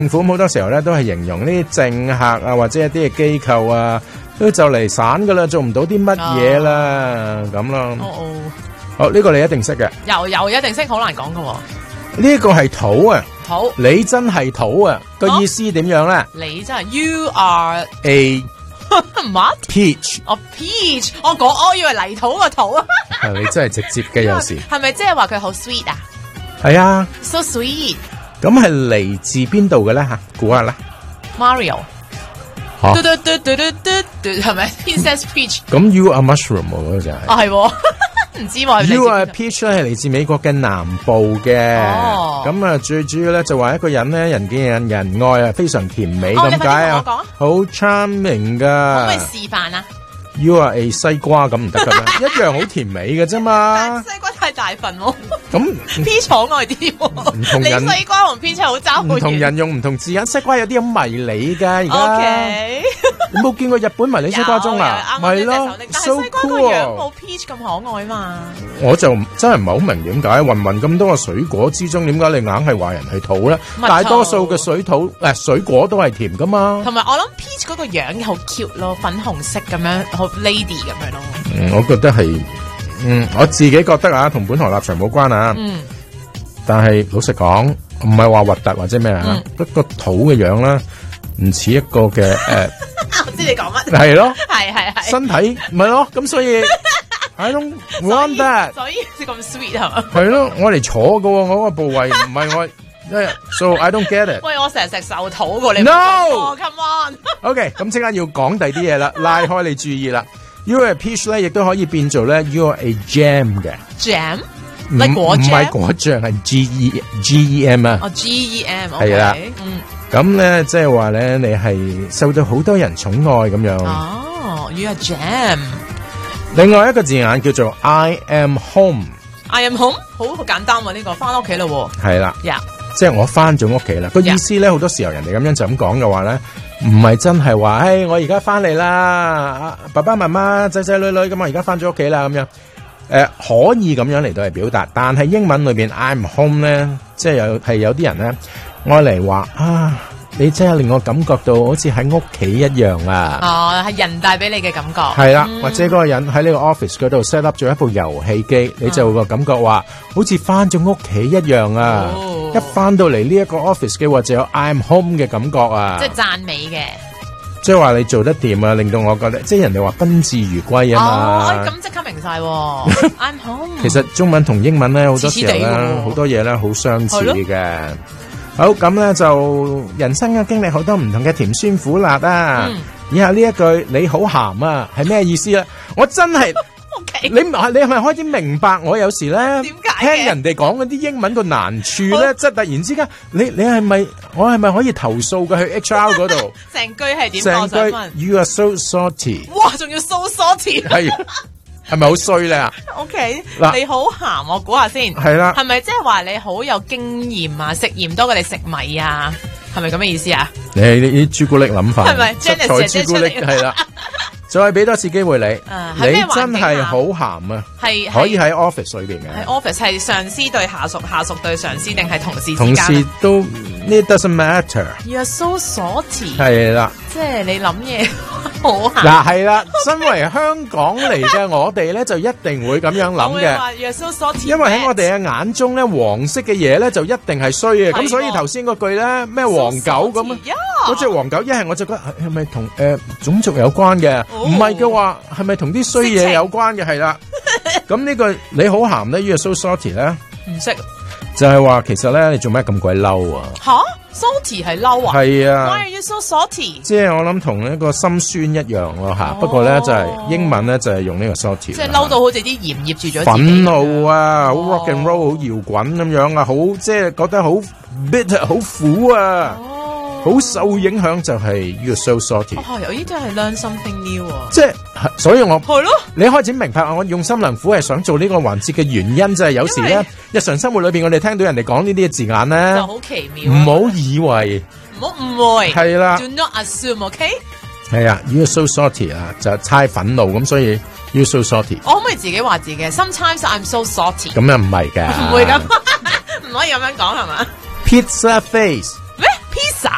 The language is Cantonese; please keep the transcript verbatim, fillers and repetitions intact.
政府好多時候咧都係形容呢啲政客啊或者一啲嘅機構啊都就嚟散噶啦，做唔到啲乜嘢啦咁咯。 哦哦， 好呢、這個你一定識嘅。 又又一定識，好難講噶。 呢、這個係土啊， 土， 你真係土啊，個意思點樣咧？ 你真係 You are a what peach， 哦 peach， 我講我以為泥土個土啊。 係你真係直接嘅有時。 係咪即係話佢好 sweet 啊？ 係啊 ，so sweet。 咁係嚟自邊度嘅咧吓？估下啦。 Mario。 吓。 嘟嘟嘟嘟嘟嘟，係咪 Princess Peach？ 咁 You are mushroom 嗰個就係。 啊係。唔知喎 ，You are peach 咧係嚟自美國嘅南部嘅，咁啊、哦、最主要咧就話一個人咧人見人人愛啊，非常甜美咁解啊，好 charming 噶。 可唔可以示範啊 ？You are a 西瓜咁唔得噶咩？一樣好甜美嘅啫嘛。 西瓜太大份喎。 咁 peach 可愛啲喎。唔同人。你西瓜同 peach 好爭好遠。 唔同人用唔同字眼，西瓜有啲咁迷你噶而家。 Okay 你冇見過日本迷你西瓜鐘啊？咪咯 ，so cool 個樣冇 peach 咁可愛嘛。 我就真係唔係好明點解芸芸咁多個水果之中，點解你硬係話人係土咧？大多數嘅水土誒、呃、水果都係甜噶嘛。同埋我諗 peach 嗰個樣好 cute 咯，粉紅色咁樣，好 lady 咁樣咯。 嗯，我覺得係，嗯，我自己覺得啊，同本台立場冇關啊。嗯。但係老實講，唔係話核突或者咩啊，不過土嘅樣啦，唔似一個嘅誒。呃我知你講乜？ 係咯， 係係係。 身體唔係咯，咁所以 I don't want that。 所以咁 sweet 係嘛？ 係咯，我嚟坐嘅喎，我個部位唔係我，so I don't get it。 喂，我成日食壽土嘅你。No，come on。OK，咁即刻要講第啲嘢啦，拉開你注意啦。You are a peach 咧，亦都可以變做咧 You are a jam 嘅。 Jam？ 唔唔係果醬，係 G E G E M 啊。 哦 G E M。 係啦。嗯。咁咧，即係話咧，你係受到好多人寵愛咁樣。 哦 ，You are jam。 另外一個字眼叫做 I am home。I am home， 好好簡單喎、啊，呢、這個翻屋企咯。 係啦， yeah. 即係我翻咗屋企啦。個意思咧，好、yeah. 多時候人哋咁樣就咁講嘅話咧，唔係真係話，誒，我而家翻嚟啦，爸爸媽媽、仔仔女女咁，我而家翻咗屋企啦，咁樣。誒、呃，可以咁樣嚟到嚟表達，但係英文裏邊 I am home 咧，即係有係有啲人咧。愛嚟話啊，你真係令我感覺到好似喺屋企一樣啊！ 哦，係人帶俾你嘅感覺。 係啦、嗯，或者嗰個人喺呢個 office 嗰度 set up 咗一部遊戲機，你就個感覺話好似翻咗屋企一樣啊！哦、一翻到嚟呢一個 office 嘅話，就有 I'm home 嘅感覺啊！ 即係讚美嘅。 即係話你做得掂啊，令到我覺得，即係人哋話賓至如歸啊嘛。 哦，咁即刻明晒。I'm home。 其實中文同英文咧好多時候咧，好多嘢咧好相似嘅。好，咁咧就人生嘅經歷好多唔同嘅甜酸苦辣啊！嗯、以下呢一句你好鹹啊，係咩意思咧？我真係，okay. 你你係咪開始明白我有時咧聽人哋講嗰啲英文個難處咧？即係突然之間，你你係咪我係咪可以投訴嘅去 H R 嗰度？ 成句係點？ 成句 You are so salty。 哇，仲要 so salty。 係。係咪好衰咧 ？O K， 你好鹹，我估下先。係啦，係咪即係話你好有經驗啊？食鹽多過你食米啊？係咪咁嘅意思啊？ 你啲朱古力諗法係咪？ 色彩朱古力係啦。再俾多次機會你， 啊、 你真係好鹹啊！ 係可以喺 office 裏邊嘅。 喺 office 係上司對下屬，下屬對上司，定係同事之間？ 同事都呢 doesn't matter。 You are so salty。 係啦， 即係你諗嘢好鹹。 嗱係啦，身為香港嚟嘅我哋咧，就一定會咁樣諗嘅。 You are so salty。因為喺我哋嘅眼中咧，黃色嘅嘢咧就一定係衰嘅。咁所以頭先嗰句咧，咩黃狗咁啊？嗰隻黃狗一係我就覺得係咪同誒種族有關嘅？唔係嘅話，係咪同啲衰嘢有關嘅？係啦，咁呢個你好鹹咧，You are so salty咧， 唔識， 就係話其實咧，你做咩咁鬼嬲啊？ 吓 ，salty 係嬲啊？係啊。Why are you so salty？ 即係我諗同一個心酸一樣咯吓，不過咧就係英文咧就係用呢個 salty。 即係嬲到好似啲鹽醃住咗。 憤怒啊，好 rock and roll， 好搖滾咁樣啊，好即係覺得好 bitter， 好苦啊。好受影響就係 You are so salty。 哦，有啲真係 learn something new 啊！ 即係，所以我係咯， 你開始明白我用心良苦係想做呢個環節嘅原因，就係有時咧，日常生活裏邊我哋聽到人哋講呢啲嘅字眼咧， 就好奇妙。 唔好以為， 唔好誤會， 係啦 ，Do not assume，OK？ 係啊 ，You are so salty 啊，就猜憤怒咁，所以 You are so salty。 我可唔可以自己話自己 ？Sometimes I'm so salty。 咁又唔係嘅， 唔會咁，唔可以咁樣講係嘛 ？Pizza face 咩？Pizza